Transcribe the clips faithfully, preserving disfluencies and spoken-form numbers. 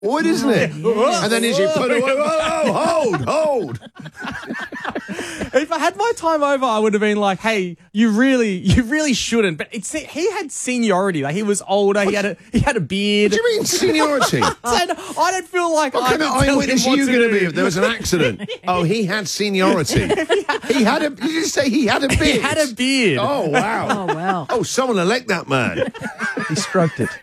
Would, isn't it? Yeah. And then as you put away, oh, hold, hold. If I had my time over, I would have been like, "Hey, you really, you really shouldn't." But it's he had seniority. Like he was older. He had a he had a beard. What do you mean seniority? I don't feel like What I kind of could tell eyewitness him are what you to going to do. be if there was an accident? Oh, he had seniority. He had a. Did you say he had a beard? He had a beard. Oh wow. Oh, wow. Oh, someone elect that man. He stroked it.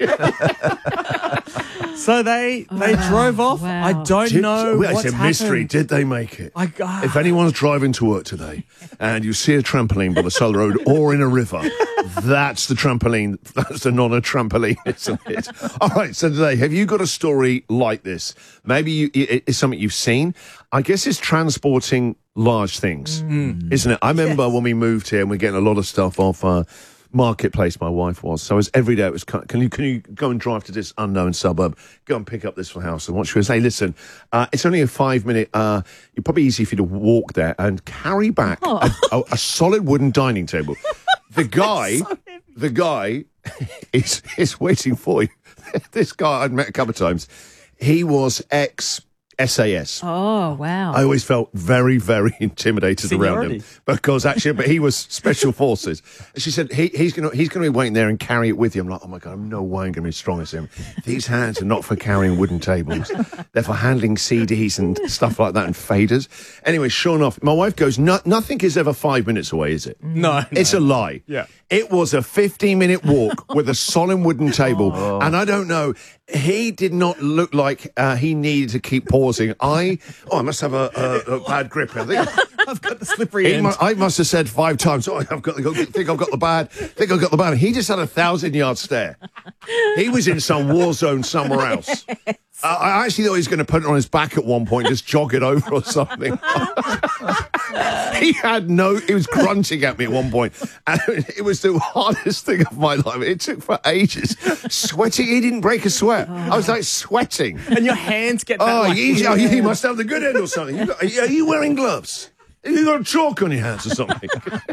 So they they Wow. drove off. Wow. I don't Did- know well, what's it's a mystery. happened. Did they make it? I, ah. If anyone's driving to work today and you see a trampoline by the side of the road or in a river, that's the trampoline. That's the not a trampoline, isn't it? All right, so today, have you got a story like this? Maybe you, it, it's something you've seen. I guess it's transporting large things, Mm. isn't it? I remember when we moved here and we're getting a lot of stuff off uh, Marketplace, my wife was. So it was every day it was, can you can you go and drive to this unknown suburb, go and pick up this house? And what she would say, listen, uh, it's only a five minute, uh, you're probably easy for you to walk there and carry back Oh. a, a, a solid wooden dining table. The guy, the guy is, is waiting for you. This guy I'd met a couple of times, he was ex S A S. Oh, wow. I always felt very, very intimidated around him Seniority. because actually, but he was special forces. And she said he, he's going to he's going to be waiting there and carry it with you. I'm like, oh my god, I'm no way I'm going to be as strong as him. These hands are not for carrying wooden tables; they're for handling C Ds and stuff like that and faders. Anyway, sure enough, my wife goes, no, nothing is ever five minutes away, is it? No, no. It's a lie. Yeah. It was a fifteen minute walk with a solid wooden table. And I don't know, he did not look like uh, he needed to keep pausing. I, oh, I must have a, a, a bad grip. I think I've got the slippery he end. mu- I must have said five times, oh, I've got the, think I've got the bad, think I've got the bad. He just had a thousand yard stare. He was in some war zone somewhere else. Uh, I actually thought he was going to put it on his back at one point, just jog it over or something. He had no, he was grunting at me at one point, and it was the hardest thing of my life. It took for ages. Sweating, he didn't break a sweat. I was like sweating. And your hands get that, Oh, like, you, oh, you must have the good end or something. You got, are you wearing gloves? Have you got chalk on your hands or something?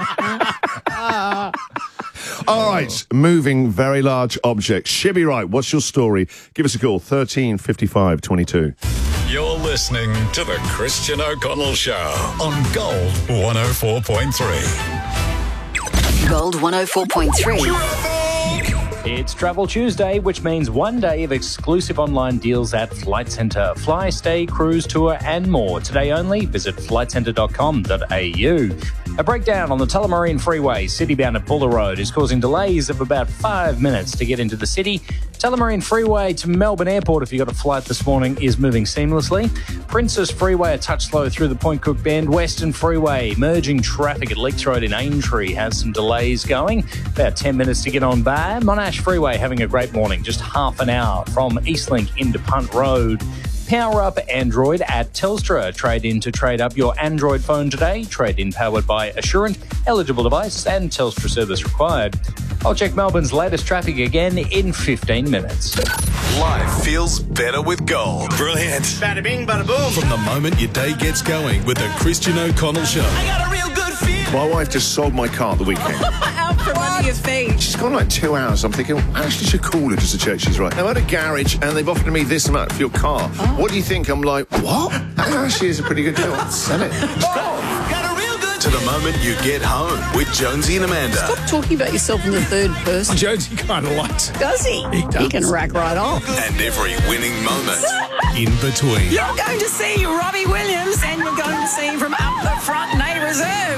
All right, moving very large objects. Shibby Wright, what's your story? Give us a call, thirteen fifty-five twenty-two. You're listening to the Christian O'Connell Show on Gold one oh four point three. Gold one oh four point three. It's Travel Tuesday, which means one day of exclusive online deals at Flight Centre. Fly, stay, cruise, tour and more. Today only, visit flight centre dot com dot a u. A breakdown on the Tullamarine Freeway, citybound at Buller Road, is causing delays of about five minutes to get into the city. Tullamarine Freeway to Melbourne Airport, if you got a flight this morning, is moving seamlessly. Princess Freeway a touch slow through the Point Cook Bend. Western Freeway merging traffic at Leaks Road in Aintree has some delays going. About ten minutes to get on by. Monash Freeway having a great morning, just half an hour from Eastlink into Punt Road. Power up Android at Telstra. Trade in to trade up your Android phone today. Trade in powered by Assurant. Eligible device and Telstra service required. I'll check Melbourne's latest traffic again in fifteen minutes. Life feels better with gold. Brilliant. Bada bing, bada boom. From the moment your day gets going with the Christian O'Connell Show. I got a real good feel. My wife just sold my car at the weekend. Out from under your feet. She's gone like two hours. I'm thinking, I actually should call her just to check she's right. I'm at a garage and they've offered me this amount for your car. What do you think? I'm like, what? That actually is a pretty good deal. Let's sell it. Got a real good To the moment you get home with Jonesy and Amanda. Stop talking about yourself in the third person. Jonesy kind of likes it. Does he? He does. He can rack right off. And every winning moment in between. You're going to see Robbie Williams and you're going to see him from up the front, Nay Reserve.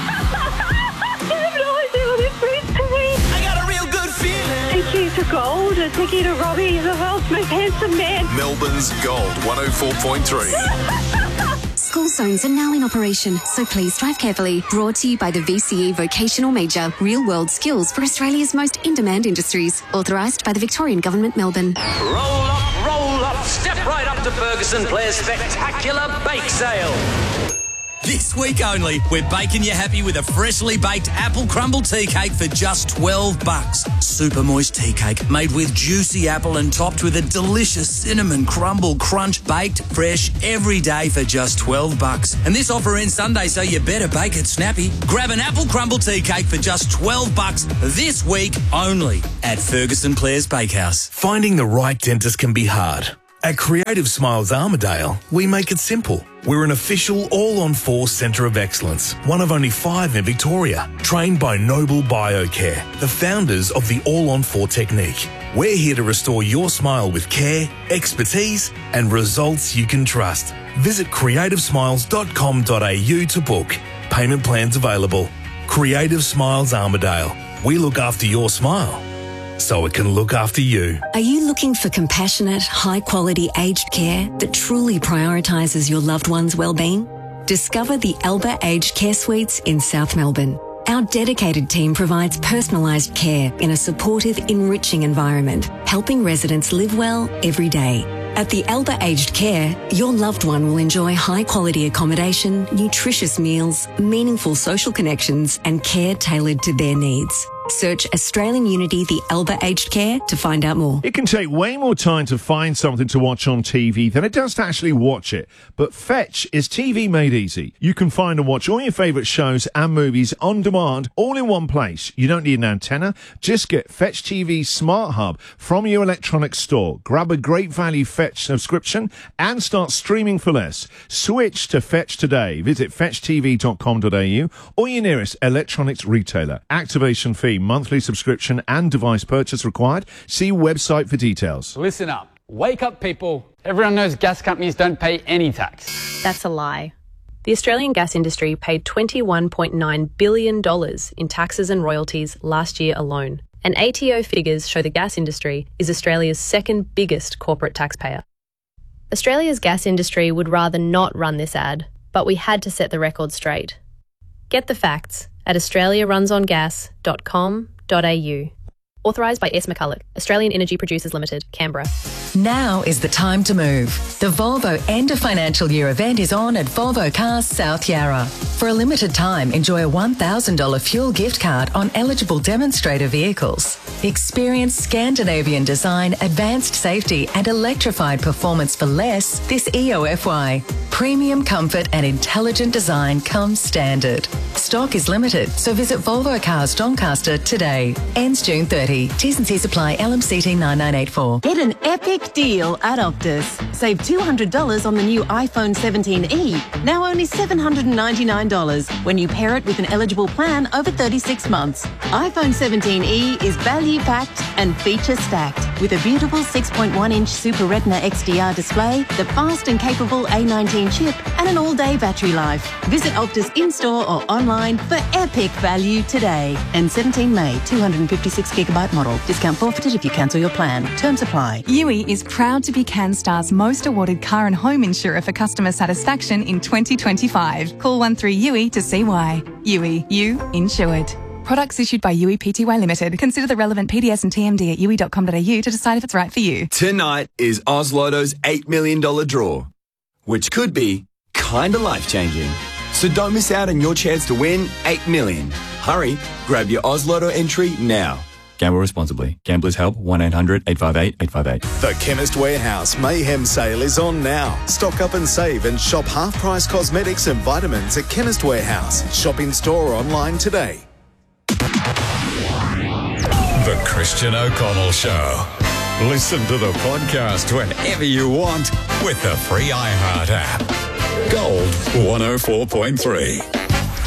I got a real good feeling. Thank you to Gold and thank you to Robbie, the world's most handsome man. Melbourne's Gold one oh four point three. School zones are now in operation, so please drive carefully. Brought to you by the V C E Vocational Major, Real World Skills for Australia's most in-demand industries. Authorised by the Victorian Government, Melbourne. Roll up, roll up, step right up to Ferguson Blair's spectacular bake sale. This week only, we're baking you happy with a freshly baked apple crumble tea cake for just twelve bucks. Super moist tea cake made with juicy apple and topped with a delicious cinnamon crumble crunch, baked fresh every day for just twelve bucks. And this offer ends Sunday, so you better bake it snappy. Grab an apple crumble tea cake for just twelve bucks this week only at Ferguson Blair's Bakehouse. Finding the right dentist can be hard. At Creative Smiles Armidale, we make it simple. We're an official all-on-four centre of excellence, one of only five in Victoria, trained by Noble Biocare, the founders of the all-on-four technique. We're here to restore your smile with care, expertise and results you can trust. Visit creative smiles dot com dot a u to book. Payment plans available. Creative Smiles Armidale. We look after your smile so it can look after you. Are you looking for compassionate, high-quality aged care that truly prioritises your loved one's well-being? Discover the Alba Aged Care Suites in South Melbourne. Our dedicated team provides personalised care in a supportive, enriching environment, helping residents live well every day. At the Alba Aged Care, your loved one will enjoy high-quality accommodation, nutritious meals, meaningful social connections and care tailored to their needs. Search Australian Unity The Alba Aged Care to find out more. It can take way more time to find something to watch on T V than it does to actually watch it. But Fetch is T V made easy. You can find and watch all your favourite shows and movies on demand, all in one place. You don't need an antenna. Just get Fetch T V Smart Hub from your electronics store. Grab a great value Fetch subscription and start streaming for less. Switch to Fetch today. Visit fetch t v dot com dot a u or your nearest electronics retailer. Activation fee, monthly subscription and device purchase required. See website for details. Listen up. Wake up, people. Everyone knows gas companies don't pay any tax. That's a lie. The Australian gas industry paid twenty-one point nine billion dollars in taxes and royalties last year alone. And A T O figures show the gas industry is Australia's second biggest corporate taxpayer. Australia's gas industry would rather not run this ad, but we had to set the record straight. Get the facts at australia runs on gas dot com dot a u. Authorised by S. McCulloch, Australian Energy Producers Limited, Canberra. Now is the time to move. The Volvo End of Financial Year event is on at Volvo Cars South Yarra. For a limited time, enjoy a one thousand dollars fuel gift card on eligible demonstrator vehicles. Experience Scandinavian design, advanced safety and electrified performance for less this E O F Y. Premium comfort and intelligent design comes standard. Stock is limited, so visit Volvo Cars Doncaster today. Ends June thirtieth. T's and C's apply. L M C T nine nine eight four. Get an epic deal at Optus. Save two hundred dollars on the new iPhone seventeen e, now only seven hundred ninety-nine dollars when you pair it with an eligible plan over thirty-six months. iPhone seventeen e is value-packed and feature-stacked with a beautiful six point one inch Super Retina X D R display, the fast and capable A nineteen chip and an all-day battery life. Visit Optus in-store or online for epic value today. And seventeen May, two hundred fifty-six gigabyte model. Discount forfeited if you cancel your plan. Terms apply. U I is proud to be CanStar's most awarded car and home insurer for customer satisfaction in twenty twenty-five. Call one three U I to see why. U I, you insured. Products issued by U I Pty Limited. Consider the relevant P D S and T M D at u i dot com dot a u to decide if it's right for you. Tonight is Oz Lotto's eight million dollars draw, which could be kinda life-changing. So don't miss out on your chance to win eight million dollars. Hurry, grab your Oz Lotto entry now. Gamble responsibly. Gamblers help one eight hundred eight five eight eight five eight. The Chemist Warehouse Mayhem Sale is on now. Stock up and save and shop half-price cosmetics and vitamins at Chemist Warehouse. Shop in store or online today. The Christian O'Connell Show. Listen to the podcast whenever you want with the free iHeart app. Gold one oh four point three.